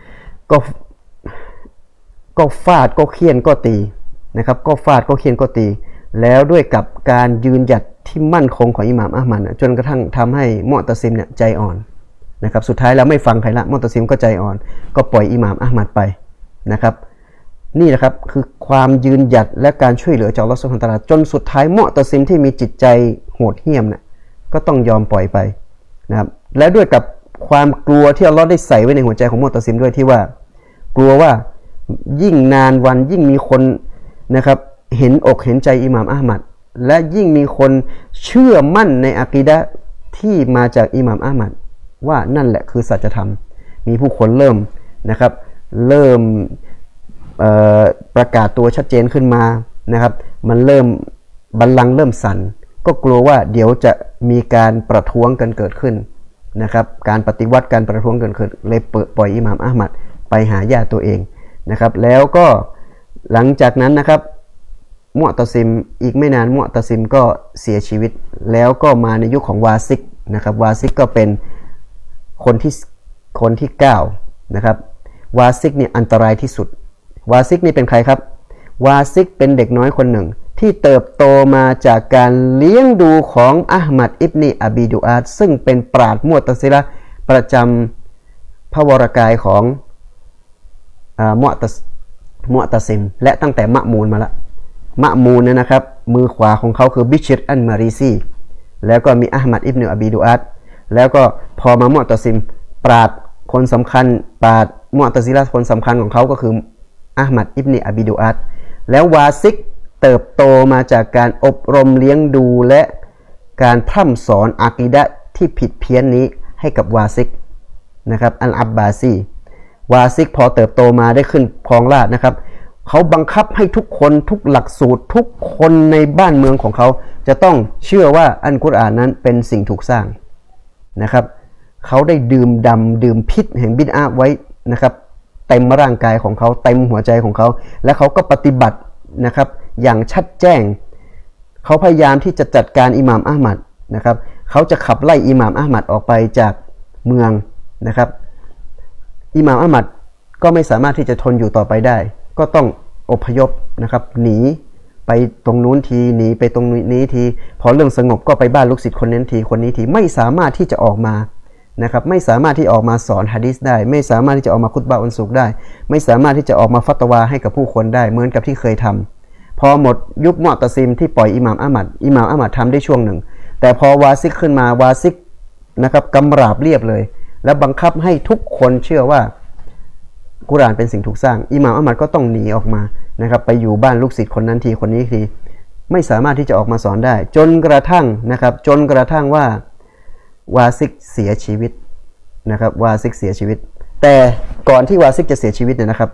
ก็ฟาดก็เฆี่ยนก็ตีนะครับก็ฟาดก็เฆี่ยนก็ตีแล้วด้วยกับการยืนหยัดที่มั่นคงของอิหม่ามอะห์มัดจนกระทั่งทำให้มุอ์ตะซิมเนี่ยใจอ่อนนะครับสุดท้ายแล้วไม่ฟังใครละมุอ์ตะซิมก็ใจอ่อนก็ปล่อยอิหม่ามอะห์มัดไปนะครับนี่นะครับคือความยืนหยัดและการช่วยเหลือจากอัลเลาะห์ซุบฮานะฮูวะตะอาลาจนสุดท้ายมุอ์ตะซิมที่มีจิตใจโหดเหี้ยมเนี่ยก็ต้องยอมปล่อยไปนะครับและด้วยกับความกลัวที่อัลเลาะห์ได้ใส่ไว้ในหัวใจของมุอ์ตะซิมด้วยที่ว่ากลัวว่ายิ่งนานวันยิ่งมีคนนะครับเห็นอกเห็นใจอิหม่ามอะห์มัดและยิ่งมีคนเชื่อมั่นในอะกีดะห์ที่มาจากอิหม่ามอะห์มัดว่านั่นแหละคือสัจธรรมมีผู้คนเริ่มนะครับเริ่มประกาศตัวชัดเจนขึ้นมานะครับมันเริ่มบัลลังก์เริ่มสั่นก็กลัวว่าเดี๋ยวจะมีการประท้วงกันเกิดขึ้นนะครับการปฏิวัติการประท้วงเกิดขึ้นเลยปล่อยอิหม่ามอะห์มัดไปหาญาติตัวเองนะครับแล้วก็หลังจากนั้นนะครับมุอ์ตะซิมอีกไม่นานมุอ์ตะซิมก็เสียชีวิตแล้วก็มาในยุคของวาซิกนะครับวาซิกก็เป็นคนที่9นะครับวาซิกเนี่ยอันตรายที่สุดวาซิกนี่เป็นใครครับวาซิกเป็นเด็กน้อยคนหนึ่งที่เติบโตมาจากการเลี้ยงดูของอะห์มัดอิบนีอบีดูอาดซึ่งเป็นปราชญ์มุอ์ตะซิละห์ประจำพระวรกายของมุอ์ตะซิมและตั้งแต่มะมูนมาละมะมูนเนี่ยนะครับมือขวาของเขาคือบิชรอันมารีซีแล้วก็มีอะห์มัดอิบนีอบีดูอาดแล้วก็พอมามุอ์ตะซิมปราชญ์คนสำคัญปราชญ์มุอ์ตะซิละห์คนสำคัญของเขาก็คืออะห์มัดอิบนีอบีดูอาดแล้ววาซิกเติบโตมาจากการอบรมเลี้ยงดูและการพร่ำสอนอะกีดะห์ที่ผิดเพี้ยนนี้ให้กับวาซิกนะครับอัลอับบาซีวาซิกพอเติบโตมาได้ขึ้นครองราชย์นะครับเขาบังคับให้ทุกคนทุกหลักสูตรทุกคนในบ้านเมืองของเขาจะต้องเชื่อว่าอัลกุรอานนั้นเป็นสิ่งถูกสร้างนะครับเขาได้ดื่มพิษแห่งบิดอะห์ไว้นะครับเต็มร่างกายของเขาเต็มหัวใจของเขาและเขาก็ปฏิบัตินะครับอย่างชัดแจ้งเขาพยายามที่จะจัดการอิหม่ามอะห์มัดนะครับเขาจะขับไล่อิหม่ามอะห์มัดออกไปจากเมืองนะครับอิหม่ามอะห์มัดก็ไม่สามารถที่จะทนอยู่ต่อไปได้ก็ต้องอพยพนะครับหนีไปตรงนู้นทีหนีไปตรงนี้ทีพอเรื่องสงบก็ไปบ้านลูกศิษย์คนนั้นทีคนนี้ทีไม่สามารถที่จะออกมานะครับไม่สามารถที่ออกมาสอนหะดีษได้ไม่สามารถที่จะออกมาคุตบะห์วันศุกร์ได้ไม่สามารถที่จะออกมาฟัตวาให้กับผู้คนได้เหมือนกับที่เคยทำพอหมดยุคมุอ์ตะซิมที่ปล่อยอิหม่ามอะห์มัดทำได้ช่วงหนึ่งแต่พอวาซิกขึ้นมาวาซิกนะครับกำราบเรียบเลยและบังคับให้ทุกคนเชื่อว่ากุรอานเป็นสิ่งถูกสร้างอิหม่ามอะห์มัดก็ต้องหนีออกมานะครับไปอยู่บ้านลูกศิษย์คนนั้นทีคนนี้ทีไม่สามารถที่จะออกมาสอนได้จนกระทั่งว่าวาซิกเสียชีวิตนะครับวาซิกเสียชีวิตแต่ก่อนที่วาซิกจะเสียชีวิตเนี่ยนะครับ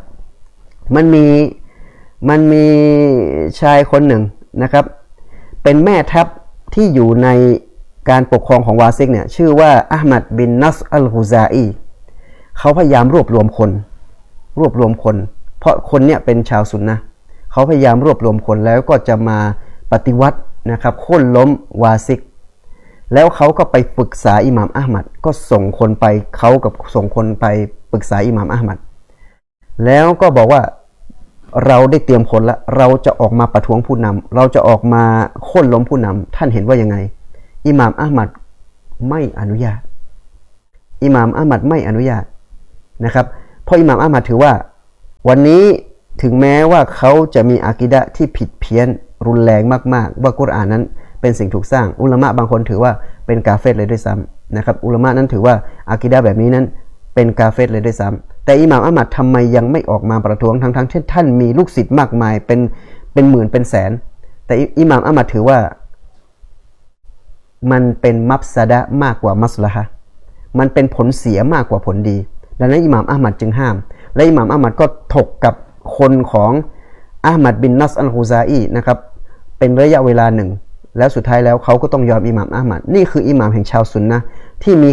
มันมีชายคนหนึ่งนะครับเป็นแม่ทัพที่อยู่ในการปกครองของวาซิกเนี่ยชื่อว่าอะห์มัดบินนัสอัลฮุซาอีเขาพยายามรวบรวมคนเพราะคนเนี่ยเป็นชาวซุนนะห์เขาพยายามรวบรวมคนแล้วก็จะมาปฏิวัตินะครับโค่นล้มวาซิกแล้วเขาก็ไปปรึกษาอิหม่ามอะห์มัดก็ส่งคนไปปรึกษาอิหม่ามอะห์มัดแล้วก็บอกว่าเราได้เตรียมคนละเราจะออกมาประท้วงผู้นำเราจะออกมาโค่นล้มผู้นำท่านเห็นว่ายังไงอิหม่ามอะห์มัดไม่อนุญาตนะครับเพราะอิหม่ามอะห์มัดถือว่าววันนี้ถึงแม้ว่าเขาจะมีอากีดะห์ที่ผิดเพี้ยนรุนแรงมากๆว่ากุรอานนั้นเป็นสิ่งถูกสร้างอุลามะบางคนถือว่าเป็นกาเฟรเลยด้วยซ้ำนะครับอุลามะนั้นถือว่าอากีดะห์แบบนี้นั้นเป็นกาเฟรเลยด้วยซ้ำแต่อิหม่ามอะห์มัดทำไมยังไม่ออกมาประท้วงทั้งที่ท่านมีลูกศิษย์มากมายเป็นหมื่นเป็นแสนแต่อิหม่ามอะห์มัดถือว่ามันเป็นมัฟซะดะห์มากกว่ามัสละฮะห์มันเป็นผลเสียมากกว่าผลดีดังนั้นอิหม่ามอะห์มัดจึงห้ามและอิหม่ามอะห์มัดก็ถกกับคนของอะห์มัดบินนัสอัลฮุซาอีนะครับเป็นระยะเวลาหนึ่งแล้วสุดท้ายแล้วเขาก็ต้องยอมอิหม่ามอะห์มัดนี่คืออิหม่ามแห่งชาวซุนนะห์ที่มี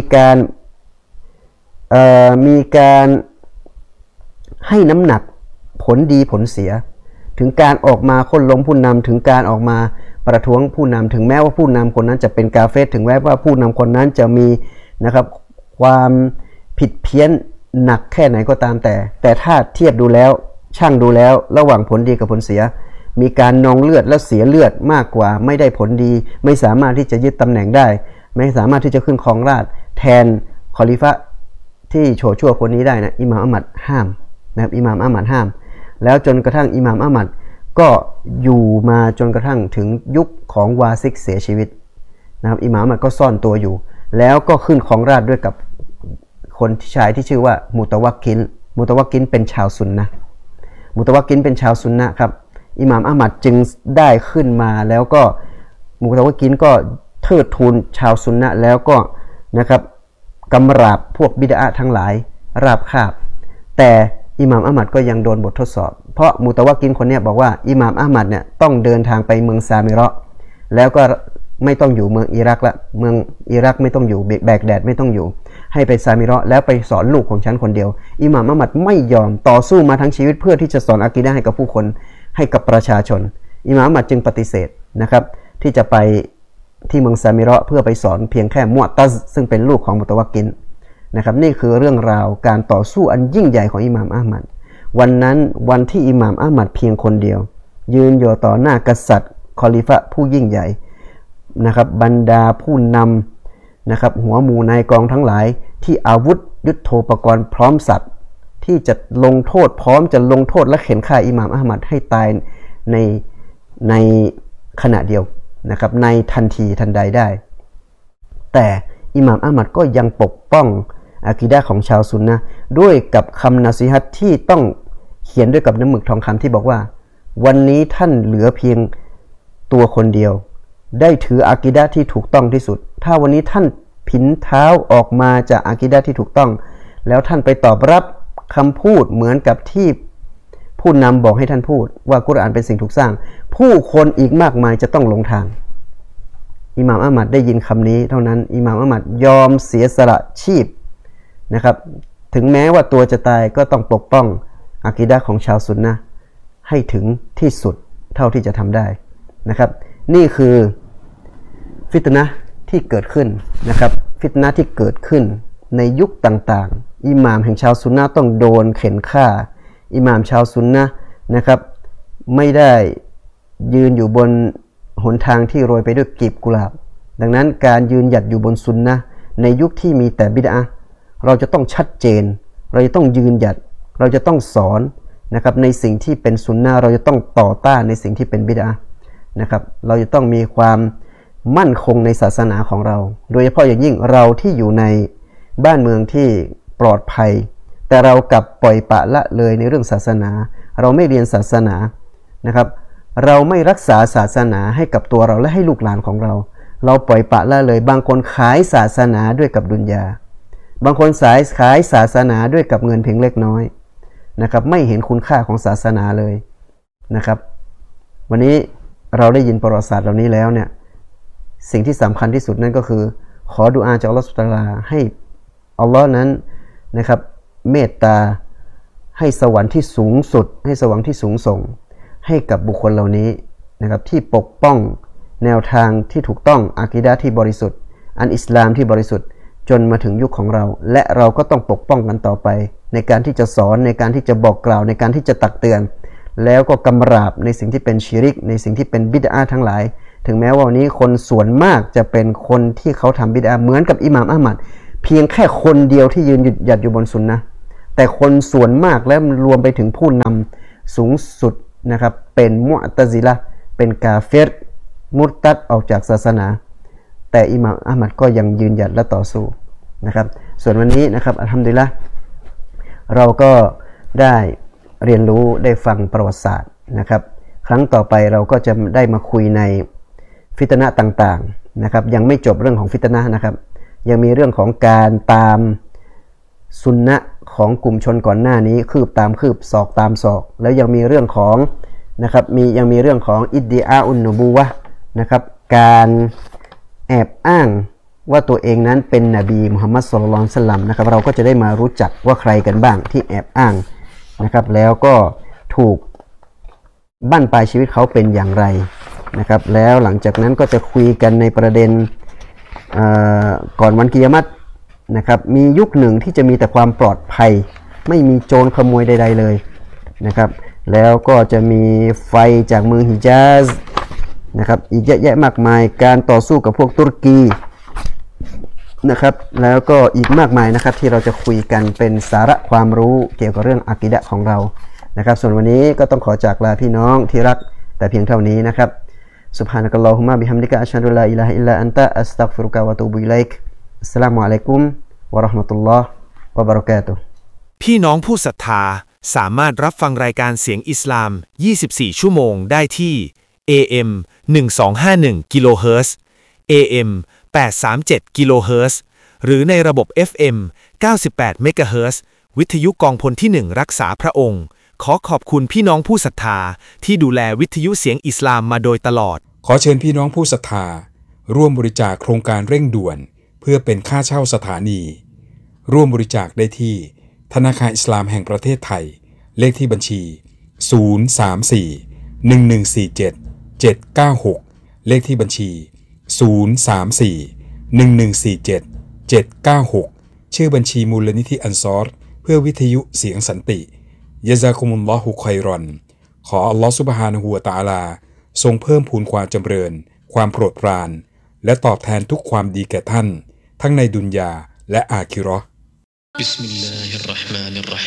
การให้น้ำหนักผลดีผลเสียถึงการออกมาคนล้มผู้นำถึงการออกมาประท้วงผู้นำถึงแม้ว่าผู้นำคนนั้นจะเป็นกาเฟรถึงแม้ว่าผู้นำคนนั้นจะมีนะครับความผิดเพี้ยนหนักแค่ไหนก็ตามแต่ถ้าเทียบดูแล้วช่างดูแล้วระหว่างผลดีกับผลเสียมีการนองเลือดและเสียเลือดมากกว่าไม่ได้ผลดีไม่สามารถที่จะยึดตำแหน่งได้ไม่สามารถที่จะขึ้นครองราชย์แทนคอลิฟะที่โฉชั่วคนนี้ได้นะอิหม่ามอะห์มัดห้ามนะครับอิหม่ามอะห์มัดห้ามแล้วจนกระทั่งอิหม่ามอะห์มัดก็อยู่มาจนกระทั่งถึงยุคของวาซิกเสียชีวิตนะครับอิหม่ามอะห์มัดก็ซ่อนตัวอยู่แล้วก็ขึ้นครองราชย์ด้วยกับคนชายที่ชื่อว่ามุตะวักกินเป็นชาวซุนนะห์มุตะวักกินเป็นชาวซุนนะครับอิหม่ามอะห์มัดจึงได้ขึ้นมาแล้วก็มุตะวักกินก็เทิดทูนชาวซุนนะห์แล้วก็นะครับกำราบพวกบิดอะห์ทั้งหลายราบคาบแต่อิหม่ามอะห์มัดก็ยังโดนบททดสอบเพราะมุตะวักกินคนนี้บอกว่าอิหม่ามอะห์มัดเนี่ยต้องเดินทางไปเมืองซามิเราะห์แล้วก็ไม่ต้องอยู่เมืองอิรักละเมืองอิรักไม่ต้องอยู่แบกแดดไม่ต้องอยู่ให้ไปซามิเราะห์แล้วไปสอนลูกของฉันคนเดียวอิหม่ามอะห์มัดไม่ยอมต่อสู้มาทั้งชีวิตเพื่อที่จะสอนอะกีดะห์ให้กับผู้คนให้กับประชาชนอิหม่ามอะห์มัดจึงปฏิเสธนะครับที่จะไปที่เมืองซามิเราะห์เพื่อไปสอนเพียงแค่มุอ์ตัซซึ่งเป็นลูกของมุตะวักกินนะครับนี่คือเรื่องราวการต่อสู้อันยิ่งใหญ่ของอิหม่ามอะห์มัดวันนั้นวันที่อิหม่ามอะห์มัดเพียงคนเดียวยืนอยู่ต่อหน้ากษัตริย์คอลิฟะห์ผู้ยิ่งใหญ่นะครับบรรดาผู้นำนะครับหัวหมู่นายกองทั้งหลายที่อาวุธยุทโธปกรณ์พร้อมสัตว์ที่จะลงโทษพร้อมจะลงโทษและเข็นฆ่าอิหม่ามอะห์มัดให้ตายในขณะเดียวนะครับในทันทีทันใดได้แต่อิหม่ามอะห์มัดก็ยังปกป้องอะกีดะห์ของชาวซุนนะห์ด้วยกับคำนาซีฮัตที่ต้องเขียนด้วยกับน้ำหมึกทองคำที่บอกว่าวันนี้ท่านเหลือเพียงตัวคนเดียวได้ถืออะกีดะห์ที่ถูกต้องที่สุดถ้าวันนี้ท่านผินเท้าออกมาจากอะกีดะห์ที่ถูกต้องแล้วท่านไปตอบรับคำพูดเหมือนกับที่ผู้นำบอกให้ท่านพูดว่ากุรอานเป็นสิ่งถูกสร้างผู้คนอีกมากมายจะต้องหลงทางอิหม่ามอะห์มัดได้ยินคำนี้เท่านั้นอิหม่ามอะห์มัดยอมเสียสละชีพนะครับถึงแม้ว่าตัวจะตายก็ต้องปกป้องอะกีดะห์ของชาวซุนนะห์ให้ถึงที่สุดเท่าที่จะทำได้นะครับนี่คือฟิตนะห์ที่เกิดขึ้นนะครับฟิตนะห์ที่เกิดขึ้นในยุคต่างๆอิหม่ามแห่งชาวซุนนะห์ต้องโดนเข็นฆ่าอิหม่ามชาวซุนนะห์นะครับไม่ได้ยืนอยู่บนหนทางที่โรยไปด้วยกลีบกุหลาบดังนั้นการยืนหยัดอยู่บนซุนนะห์ในยุคที่มีแต่บิดอะห์เราจะต้องชัดเจนเราจะต้องยืนหยัดเราจะต้องสอนนะครับในสิ่งที่เป็นซุนนะห์เราจะต้องต่อต้านในสิ่งที่เป็นบิดอะห์นะครับเราจะต้องมีความมั่นคงในศาสนาของเราโดยเฉพาะอย่างยิ่งเราที่อยู่ในบ้านเมืองที่ปลอดภัยแต่เรากลับปล่อยปละละเลยในเรื่องศาสนาเราไม่เรียนศาสนานะครับเราไม่รักษาศาสนาให้กับตัวเราและให้ลูกหลานของเราปล่อยปละละเลยบางคนขายศาสนาด้วยกับดุนยาบางคนขายศาสนาด้วยกับเงินเพียงเล็กน้อยนะครับไม่เห็นคุณค่าของศาสนาเลยนะครับวันนี้เราได้ยินประวัติศาสตร์เหล่านี้แล้วเนี่ยสิ่งที่สำคัญที่สุดนั่นก็คือขอดุอาจากอัลเลาะห์ซุบฮานะฮูวะตะอาลาให้อัลเลาะห์นั้นนะครับเมตตาให้สวรรค์ที่สูงสุดให้สวรรค์ที่สูงส่งให้กับบุคคลเหล่านี้นะครับที่ปกป้องแนวทางที่ถูกต้องอะกีดะห์ที่บริสุทธิ์อันอิสลามที่บริสุทธิ์จนมาถึงยุคของเราและเราก็ต้องปกป้องกันต่อไปในการที่จะสอนในการที่จะบอกกล่าวในการที่จะตักเตือนแล้วก็กำราบในสิ่งที่เป็นชิริกในสิ่งที่เป็นบิดอะห์ทั้งหลายถึงแม้ว่าวันนี้คนส่วนมากจะเป็นคนที่เขาทำบิดอะห์เหมือนกับอิหม่ามอะห์มัดเพียงแค่คนเดียวที่ยืนหยัดอยู่บนซุนนะห์แต่คนส่วนมากและรวมไปถึงผู้นำสูงสุดนะครับเป็นมุอ์ตะซิละห์เป็นกาเฟรมุรตัดออกจากศาสนาแต่อิหม่ามอะห์มัดก็ยังยืนหยัดและต่อสู้นะครับส่วนวันนี้นะครับอัลฮัมดุลิลละห์เราก็ได้เรียนรู้ได้ฟังประวัติศาสตร์นะครับครั้งต่อไปเราก็จะได้มาคุยในฟิตนะห์ต่างๆนะครับยังไม่จบเรื่องของฟิตนะห์นะครับยังมีเรื่องของการตามซุนนะห์ของกลุ่มชนก่อนหน้านี้คืบตามคืบศอกตามศอกแล้วยังมีเรื่องของนะครับยังมีเรื่องของอิดดิอาอุนนูบูวะห์นะครับการแอบอ้างว่าตัวเองนั้นเป็นนบีมุฮัมมัดศ็อลลัลลอฮุอะลัยฮิวะซัลลัมนะครับเราก็จะได้มารู้จักว่าใครกันบ้างที่แอบอ้างนะครับแล้วก็ถูกบั้นปลายชีวิตเขาเป็นอย่างไรนะครับแล้วหลังจากนั้นก็จะคุยกันในประเด็นก่อนวันกิยามะฮ์นะครับมียุคหนึ่งที่จะมีแต่ความปลอดภัยไม่มีโจรขโมยใดๆเลยนะครับแล้วก็จะมีไฟจากเมืองฮิญาซนะครับอีกเยอะแยะมากมายการต่อสู้กับพวกตุรกีนะครับแล้วก็อีกมากมายนะครับที่เราจะคุยกันเป็นสาระความรู้เกี่ยวกับเรื่องอะกีดะห์ของเรานะครับส่วนวันนี้ก็ต้องขอจากลาพี่น้องที่รักแต่เพียงเท่านี้นะครับSubhanakallahumma bihamdika asyhadu an la ilaha illa anta astaghfiruka wa atubu ilaik. Assalamualaikum warahmatullahi wabarakatuh. พี่น้องผู้ศรัทธาสามารถรับฟังรายการเสียงอิสลาม24ชั่วโมงได้ที่ AM 1251กิโลเฮิรตซ์ AM 837กิโลเฮิรตซ์หรือในระบบ FM 98เมกะเฮิรตซ์วิทยุกองพลที่1รักษาพระองค์ขอขอบคุณพี่น้องผู้ศรัทธาที่ดูแลวิทยุเสียงอิสลามมาโดยตลอดขอเชิญพี่น้องผู้ศรัทธาร่วมบริจาคโครงการเร่งด่วนเพื่อเป็นค่าเช่าสถานีร่วมบริจาคได้ที่ธนาคารอิสลามแห่งประเทศไทยเลขที่บัญชี 034-1147-796 เลขที่บัญชี 034-1147-796 ชื่อบัญชีมูลนิธิอันซอรเพื่อวิทยุเสียงสันติยะซากุมุลลอฮุค็อยรอนขออัลลอฮฺซุบฮานะฮูวะตะอาลาทรงเพิ่มพูนความจำเริญความโปรดปรานและตอบแทนทุกความดีแก่ท่านทั้งในดุนยาและอาคิเราะห์